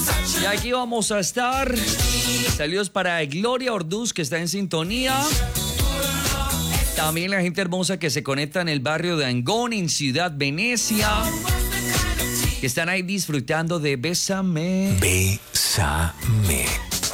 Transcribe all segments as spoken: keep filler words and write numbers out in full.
Y aquí vamos a estar. Saludos para Gloria Orduz, que está en sintonía. También la gente hermosa que se conecta en el barrio de Angón, en Ciudad Venecia, que están ahí disfrutando de Bésame. Bésame.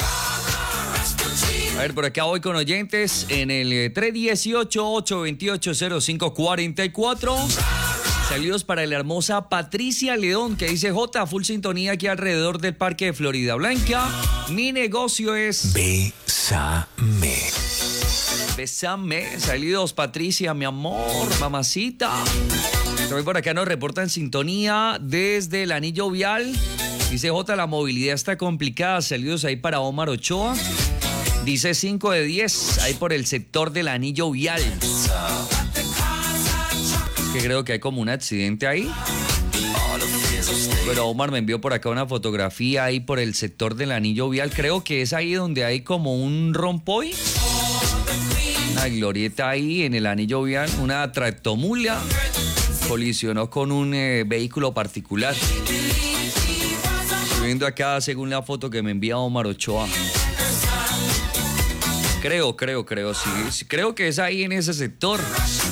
A ver, por acá voy con oyentes en el tres uno ocho, ocho dos ocho, cero cinco cuatro cuatro. Saludos para la hermosa Patricia León, que dice: J, full sintonía aquí alrededor del parque de Florida Blanca. Mi negocio es... Bésame. Bésame. Saludos, Patricia, mi amor, mamacita. También por acá nos reportan sintonía desde el Anillo Vial. Dice: J, la movilidad está complicada. Saludos ahí para Omar Ochoa. Dice cinco de diez, ahí por el sector del Anillo Vial. Que creo que hay como un accidente ahí. Pero Omar me envió por acá una fotografía ahí por el sector del Anillo Vial. Creo que es ahí donde hay como un rompoy. Una glorieta ahí en el Anillo Vial. Una tractomula colisionó con un eh, vehículo particular. Estoy viendo acá según la foto que me envía Omar Ochoa. Creo, creo, creo, sí. Creo que es ahí en ese sector.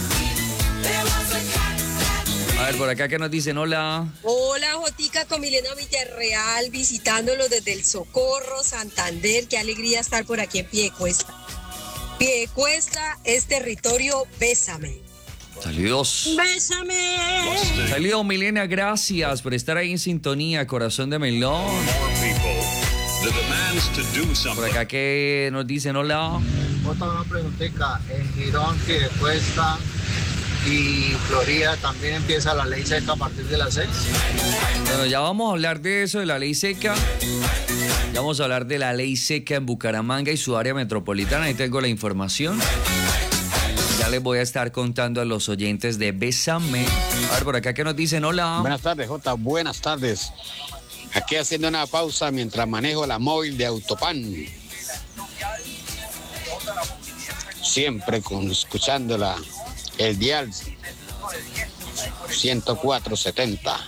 A ver, por acá que nos dicen: hola. Hola, Jotica, con Milena Villarreal, visitándolo desde el Socorro, Santander. Qué alegría estar por aquí en Piedecuesta. Piedecuesta es territorio Bésame. Saludos. Bésame. Saludos, Milena, gracias por estar ahí en sintonía, corazón de melón. Por acá que nos dicen: hola. Otra una preguntita, en Girón, Piedecuesta y Florida también empieza la ley seca a partir de las seis. Bueno, ya vamos a hablar de eso, de la ley seca. Ya vamos a hablar de la ley seca en Bucaramanga y su área metropolitana. Ahí tengo la información. Ya les voy a estar contando a los oyentes de Bésame. A ver, por acá que nos dicen: hola. Buenas tardes, Jota, buenas tardes. Aquí haciendo una pausa mientras manejo la móvil de Autopan. Siempre con, escuchándola, el dial ciento cuatro setenta.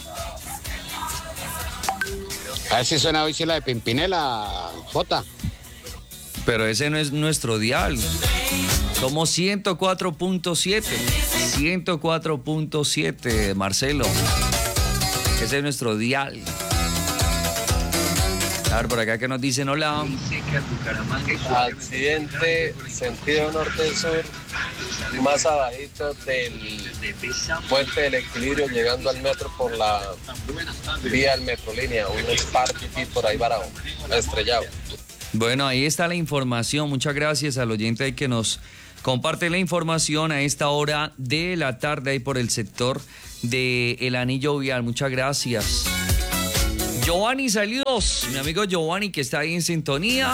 A ver si suena hoy si la de Pimpinela, Jota. Pero ese no es nuestro dial. Somos ciento cuatro punto siete. ciento cuatro punto siete, Marcelo. Ese es nuestro dial. A ver, por acá que nos dicen: hola. Accidente, sentido norte-sur, más abajito del puente del equilibrio, llegando al metro por la vía del Metrolínea, un Spark y por ahí varado, estrellado. Bueno, ahí está la información. Muchas gracias al oyente que nos comparte la información a esta hora de la tarde ahí por el sector del Anillo Vial. Muchas gracias. Giovanni, saludos. Mi amigo Giovanni, que está ahí en sintonía.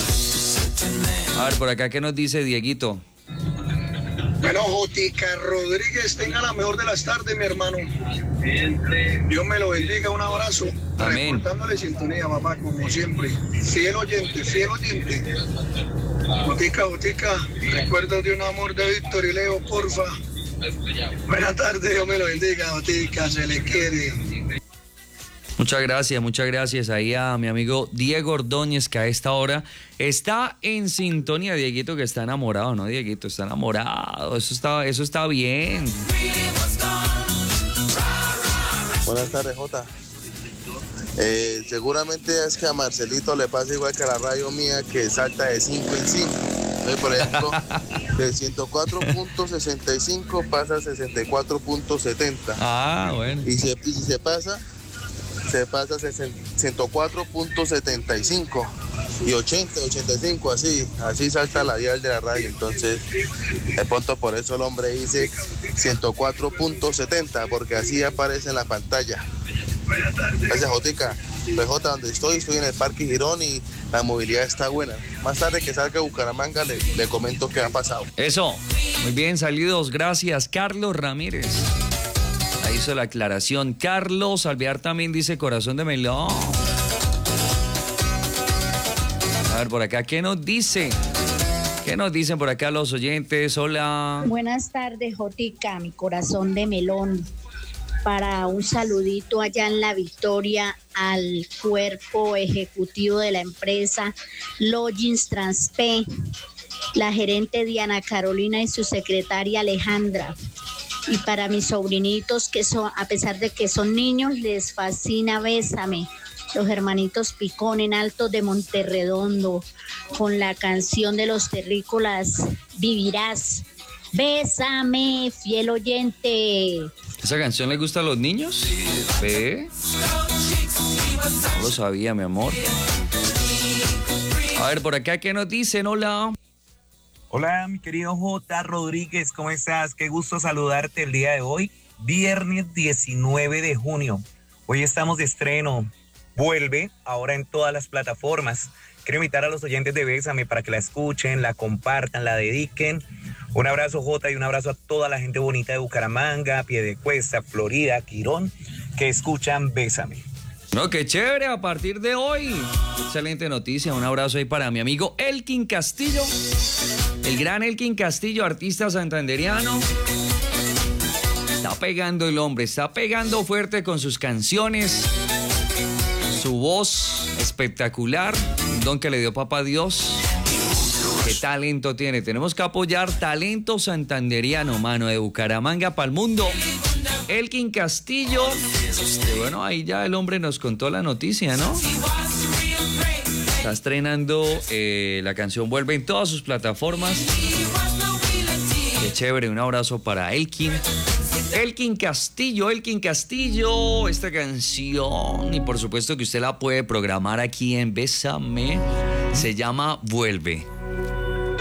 A ver, por acá, ¿qué nos dice Dieguito? Bueno, Jotica Rodríguez, tenga la mejor de las tardes, mi hermano. Dios me lo bendiga, un abrazo. Amén. Reportándole sintonía, papá, como siempre. Fiel oyente, fiel oyente. Jotica, Jotica, recuerdos de un amor de Víctor y Leo, porfa. Buenas tardes, Dios me lo bendiga, Jotica, se le quiere. Muchas gracias, muchas gracias ahí a mi amigo Diego Ordóñez, que a esta hora está en sintonía. Dieguito, que está enamorado, ¿no, Dieguito? Está enamorado, eso está, eso está bien. Buenas tardes, Jota. Eh, seguramente es que a Marcelito le pasa igual que a la radio mía, que salta de cinco en cinco. Entonces, por ejemplo, de ciento cuatro punto sesenta y cinco pasa a sesenta y cuatro punto setenta. Ah, bueno. Y si, y si se pasa... se pasa a ciento cuatro punto setenta y cinco y ochenta, ochenta y cinco, así, así salta la dial de la radio. Entonces, de pronto por eso el hombre dice ciento cuatro punto setenta, porque así aparece en la pantalla. Gracias, Jotica. P J, donde estoy, estoy en el Parque Girón y la movilidad está buena. Más tarde que salga Bucaramanga le, le comento qué ha pasado. Eso, muy bien, saludos, gracias. Carlos Ramírez. Ahí hizo la aclaración. Carlos Alvear también dice corazón de melón. A ver, por acá, ¿qué nos dice? ¿Qué nos dicen por acá los oyentes? Hola. Buenas tardes, Jotica, mi corazón de melón. para un saludito allá en La Victoria al cuerpo ejecutivo de la empresa Logins Transpe, la gerente Diana Carolina y su secretaria Alejandra. Y para mis sobrinitos, que son, a pesar de que son niños, les fascina Bésame. Los hermanitos Picón en Alto de Monterredondo, con la canción de los terrícolas Vivirás. Bésame, fiel oyente. ¿Esa canción le gusta a los niños? ¿Ve? No lo sabía, mi amor. A ver, por acá, ¿qué nos dicen? Hola. Hola, mi querido J. Rodríguez, ¿cómo estás? Qué gusto saludarte el día de hoy, viernes diecinueve de junio. Hoy estamos de estreno. Vuelve ahora en todas las plataformas. Quiero invitar a los oyentes de Bésame para que la escuchen, la compartan, la dediquen. Un abrazo, Jota, y un abrazo a toda la gente bonita de Bucaramanga, Piedecuesta, Florida, Quirón, que escuchan Bésame. No, qué chévere, a partir de hoy. Excelente noticia, un abrazo ahí para mi amigo Elkin Castillo. El gran Elkin Castillo, artista santanderiano. Está pegando el hombre, está pegando fuerte con sus canciones. Su voz espectacular, un don que le dio papá Dios. Qué talento tiene. Tenemos que apoyar talento santanderiano, mano, de Bucaramanga para el mundo. Elkin Castillo. Que bueno, ahí ya el hombre nos contó la noticia, ¿no? Está estrenando eh, la canción Vuelve en todas sus plataformas. Qué chévere, un abrazo para Elkin. Elkin Castillo, Elkin Castillo, esta canción, y por supuesto que usted la puede programar aquí en Bésame, se llama Vuelve.